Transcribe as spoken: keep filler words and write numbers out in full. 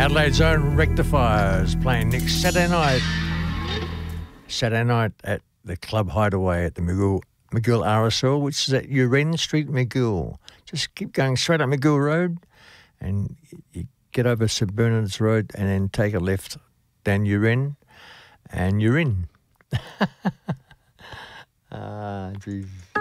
Adelaide's own Rectifiers playing next Saturday night. Saturday night at the Club Hideaway at the McGill, McGill R S L, which is at Uren Street, McGill. Just keep going straight up McGill Road and you get over St Bernard's Road and then take a left down Uren and you're in. Ah, geez.